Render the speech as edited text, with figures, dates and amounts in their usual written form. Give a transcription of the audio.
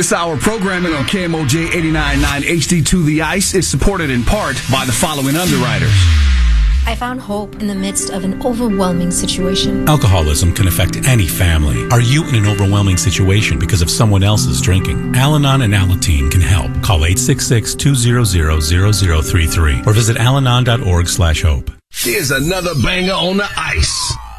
This hour programming on KMOJ 89.9 HD2 The Ice is supported in part by the following underwriters. I found hope in the midst of an overwhelming situation. Alcoholism can affect any family. Are you in an overwhelming situation because of someone else's drinking? Al-Anon and Alateen can help. Call 866-200-0033 or visit alanon.org/hope. Here's another banger on the ice.